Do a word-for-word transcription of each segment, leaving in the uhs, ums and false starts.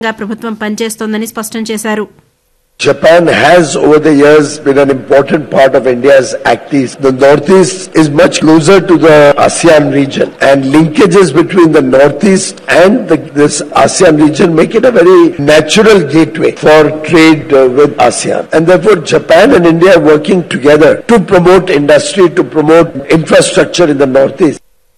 ప్రభుత్వం పనిచేస్తోందని స్పష్టం చేశారు. Japan has over the years been an important part of India's Act East. The Northeast is much closer to the ASEAN region, and linkages between the Northeast and the, this ASEAN region make it a very natural gateway for trade uh, with ASEAN. And therefore Japan and India are working together to promote industry, to promote infrastructure in the Northeast.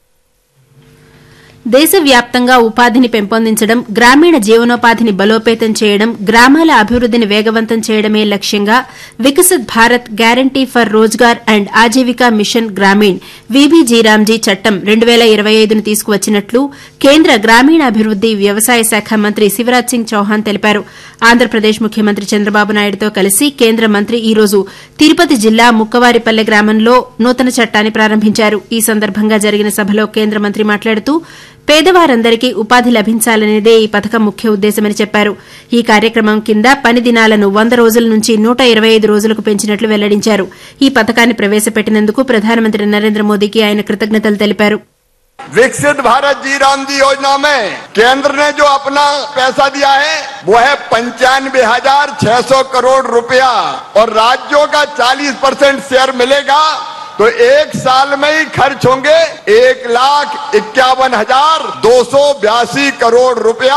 దేశవ్యాప్తంగా ఉపాధిని పెంపొందించడం, గ్రామీణ జీవనోపాధిని బలోపేతం చేయడం, గ్రామాల అభివృద్దిని వేగవంతం చేయడమే లక్ష్యంగా Viksit Bharat guarantee for Rozgar and Aajeevika machine Grameen VB-G RAM G చట్టం రెండు పేల ఇరవై ఐదును తీసుకువచ్చినట్లు కేంద్ర గ్రామీణాభివృద్ది వ్యవసాయ శాఖ మంత్రి శివరాజ్ సింగ్ చౌహాన్ తెలిపారు. ఆంధ్రప్రదేశ్ ముఖ్యమంత్రి చంద్రబాబు నాయుడుతో కలిసి కేంద్ర మంత్రి ఈ రోజు తిరుపతి జిల్లా ముక్కవారిపల్లె గ్రామంలో నూతన చట్టాన్ని ప్రారంభించారు. ఈ సందర్భంగా జరిగిన సభలో కేంద్ర మంత్రి మాట్లాడుతూ పేదవారందరికీ ఉపాధి లభించాలనేదే ఈ పథకం ముఖ్య ఉద్దేశమని చెప్పారు. ఈ కార్యక్రమం కింద పని దినాలను వంద రోజుల నుంచి నూట ఇరవై ఐదు రోజులకు పెంచినట్లు వెల్లడించారు. ఈ పథకాన్ని ప్రవేశపెట్టినందుకు ప్రధానమంత్రి నరేంద్ర మోదీకి ఆయన కృతజ్ఞతలు తెలిపారు. विकसित भारत जी राम जी योजना में केंद्र ने जो अपना पैसा दिया है वो है पंचानवे हजार छह सौ करोड़ रुपया और राज्यों का चालीस परसेंट शेयर मिलेगा तो एक साल में ही खर्च होंगे एक लाख इक्यावन हजार दो सौ बयासी करोड़ रुपया.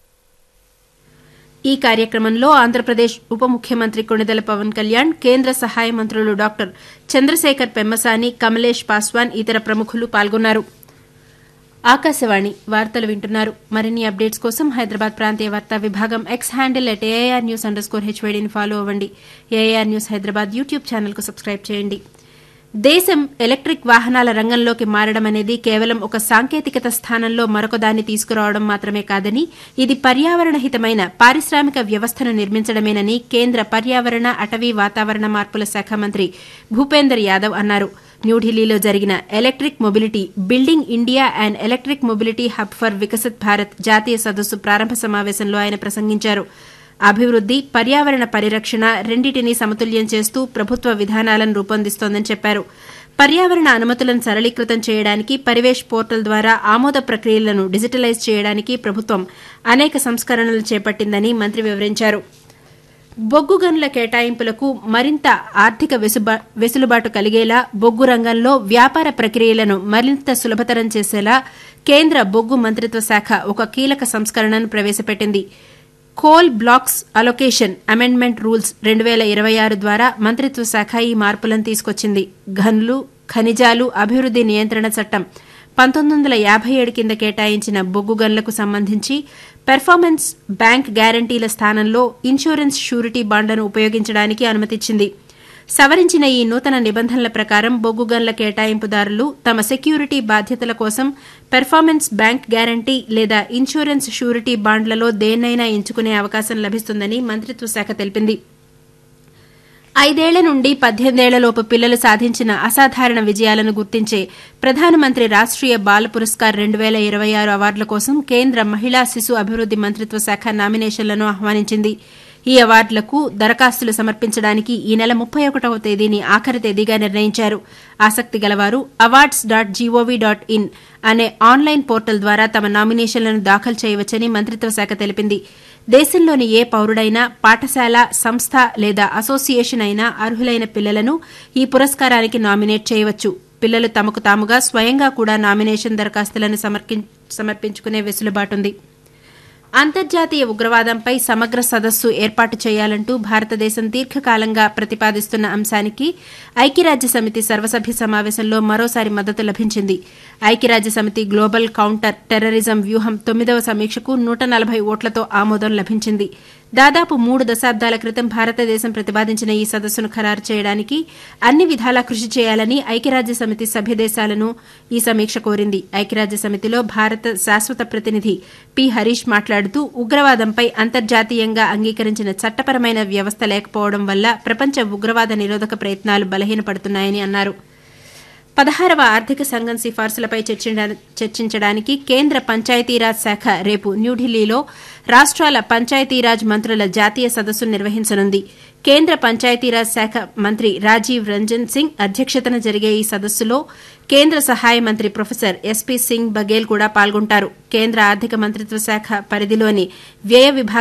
ఈ కార్యక్రమంలో ఆంధ్రప్రదేశ్ ఉప ముఖ్యమంత్రి కొణిదెల పవన్ కళ్యాణ్, కేంద్ర సహాయ మంత్రులు డాక్టర్ చంద్రశేఖర్ పెమ్మసాని, కమలేష్ పాస్వాన్, ఇతర ప్రముఖులు పాల్గొన్నారు. ఆకాశవాణి వార్తలు వింటున్నారు. మరిన్ని అప్డేట్స్ కోసం హైదరాబాద్ ప్రాంతీయ వార్తా విభాగం X handle at AIR news under score హెచ్వైడీని follow అవ్వండి. AIR news Hyderabad YouTube channel కు సబ్స్క్రైబ్ చేయండి. దేశం ఎలక్టిక్ వాహనాల రంగంలోకి మారడం అనేది కేవలం ఒక సాంకేతికత స్థానంలో మరొకదాన్ని తీసుకురావడం మాత్రమే కాదని, ఇది పర్యావరణ హితమైన పారిశ్రామిక వ్యవస్థను నిర్మించడమేనని కేంద్ర పర్యావరణ, అటవీ, వాతావరణ మార్పుల శాఖ మంత్రి భూపేందర్ యాదవ్ అన్నారు. న్యూఢిల్లీలో జరిగిన electric mobility building India and electric mobility hub for Viksit Bharat జాతీయ సదస్సు ప్రారంభ సమావేశంలో ఆయన ప్రసంగించారు. అభివృద్ది, పర్యావరణ పరిరక్షణ రెండింటినీ సమతుల్యం చేస్తూ ప్రభుత్వ విధానాలను రూపొందిస్తోందని చెప్పారు. పర్యావరణ అనుమతులను సరళీకృతం చేయడానికి పరివేష్ పోర్టల్ ద్వారా ఆమోద ప్రక్రియలను డిజిటలైజ్ చేయడానికి ప్రభుత్వం అనేక సంస్కరణలు చేపట్టిందని మంత్రి వివరించారు. బొగ్గు గనుల కేటాయింపులకు మరింత ఆర్థిక వెసులుబాటు కలిగేలా, బొగ్గు రంగంలో వ్యాపార ప్రక్రియలను మరింత సులభతరం చేసేలా కేంద్ర బొగ్గు మంత్రిత్వ శాఖ ఒక కీలక సంస్కరణను ప్రవేశపెట్టింది. Coal blocks allocation amendment rules రెండు పేల ఇరవై ఆరు ద్వారా మంత్రిత్వ శాఖ ఈ మార్పులను తీసుకొచ్చింది. గనులు, ఖనిజాలు అభివృద్ది నియంత్రణ చట్టం పంతొమ్మిది వందల యాబై ఏడు కింద కేటాయించిన బొగ్గు గనులకు సంబంధించి పెర్ఫార్మెన్స్ బ్యాంక్ గ్యారంటీల స్థానంలో ఇన్సూరెన్స్ షూరిటీ బాండ్లను ఉపయోగించడానికి అనుమతిచ్చింది. సవరించిన ఈ నూతన నిబంధనల ప్రకారం బొగ్గు గనుల కేటాయింపుదారులు తమ సెక్యూరిటీ బాధ్యతల కోసం పెర్ఫార్మెన్స్ బ్యాంక్ గ్యారంటీ లేదా ఇన్సూరెన్స్ షూరిటీ బాండ్లలో దేన్నైనా ఎంచుకునే అవకాశం లభిస్తుందని మంత్రిత్వ శాఖ తెలిపింది. ఐదేళ్ల నుండి పద్దెనిమిదేళ్లలోపు పిల్లలు సాధించిన అసాధారణ విజయాలను గుర్తించే ప్రధానమంత్రి రాష్ట్రీయ బాల పురస్కార్ రెండు పేల ఇరవై ఆరు అవార్డుల కోసం కేంద్ర మహిళా శిశు అభివృద్ది మంత్రిత్వ శాఖ నామినేషన్లను ఆహ్వానించింది. ఈ అవార్డులకు దరఖాస్తులు సమర్పించడానికి ఈ నెల ముప్పై ఒకటవ తేదీని ఆఖరి తేదీగా నిర్ణయించారు. ఆసక్తి గలవారు awards dot GOV dot in అనే ఆన్లైన్ పోర్టల్ ద్వారా తమ నామినేషన్లను దాఖలు చేయవచ్చని మంత్రిత్వ శాఖ తెలిపింది. దేశంలోని ఏ పౌరుడైనా, పాఠశాల, సంస్థ లేదా అసోసియేషన్ అయినా అర్హులైన పిల్లలను ఈ పురస్కారానికి నామినేట్ చేయవచ్చు. పిల్లలు తమకు తాముగా స్వయంగా కూడా నామినేషన్ దరఖాస్తులను సమర్పించుకునే వెసులుబాటుంది. అంతర్జాతీయ ఉగ్రవాదంపై సమగ్ర సదస్సు ఏర్పాటు చేయాలంటూ భారతదేశం దీర్ఘకాలంగా ప్రతిపాదిస్తున్న అంశానికి ఐక్యరాజ్యసమితి సర్వసభ్య సమావేశంలో మరోసారి మద్దతు లభించింది. ఐక్యరాజ్యసమితి గ్లోబల్ కౌంటర్ టెర్రరిజం వ్యూహం తొమ్మిదవ సమీక్షకు నూట నలభై ఓట్లతో ఆమోదం లభించింది. దాదాపు మూడు దశాబ్దాల క్రితం భారతదేశం ప్రతిపాదించిన ఈ సదస్సును ఖరారు చేయడానికి అన్ని విధాలా కృషి చేయాలని ఐక్యరాజ్యసమితి సభ్యదేశాలను ఈ సమీక్ష కోరింది. ఐక్యరాజ్యసమితిలో భారత శాశ్వత ప్రతినిధి పి హరీష్ మాట్లాడుతూ ఉగ్రవాదంపై అంతర్జాతీయంగా అంగీకరించిన చట్టపరమైన వ్యవస్థ లేకపోవడం వల్ల ప్రపంచ ఉగ్రవాద నిరోధక ప్రయత్నాలు బలహీనపడుతున్నాయని అన్నారు. పదహారవ ఆర్థిక సంఘం సిఫార్సులపై చర్చించడానికి కేంద్ర పంచాయతీరాజ్ శాఖ రేపు న్యూఢిల్లీలో రాష్ట్రాల పంచాయతీరాజ్ మంత్రుల జాతీయ సదస్సు నిర్వహించనుంది. కేంద్ర పంచాయతీరాజ్ శాఖ మంత్రి రాజీవ్ రంజన్ సింగ్ అధ్యక్షతన జరిగే ఈ సదస్సులో కేంద్ర సహాయ మంత్రి ప్రొఫెసర్ ఎస్పీ సింగ్ బఘేల్ కూడా పాల్గొంటారు. కేంద్ర ఆర్థిక మంత్రిత్వ శాఖ పరిధిలోని వ్యయ విభాగం